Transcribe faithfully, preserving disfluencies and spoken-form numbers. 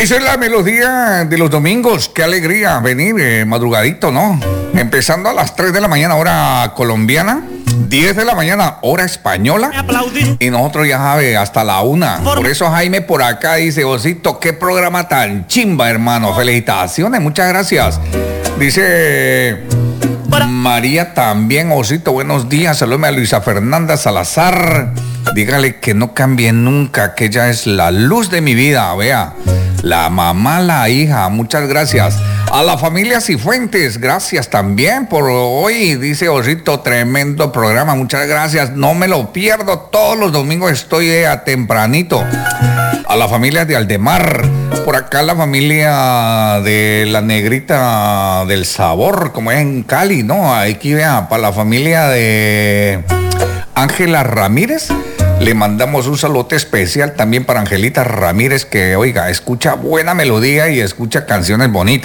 Esa es la melodía de los domingos. Qué alegría venir eh, madrugadito, ¿no? Empezando a las tres de la mañana, hora colombiana. diez de la mañana, hora española. Y nosotros ya sabe, hasta la una. Por eso Jaime por acá dice, Osito, qué programa tan chimba, hermano. Felicitaciones, muchas gracias. Dice María también, Osito, buenos días. Saludame a Luisa Fernanda Salazar. Dígale que no cambie nunca, que ella es la luz de mi vida, vea. La mamá, la hija, muchas gracias. A la familia Cifuentes, gracias también por hoy, dice Osito, tremendo programa, muchas gracias. No me lo pierdo, todos los domingos estoy eh, a tempranito. A la familia de Aldemar, por acá la familia de la Negrita del Sabor, como es en Cali, ¿no? Aquí vea, para la familia de Ángela Ramírez. Le mandamos un saludo especial también para Angelita Ramírez, que, oiga, escucha buena melodía y escucha canciones bonitas.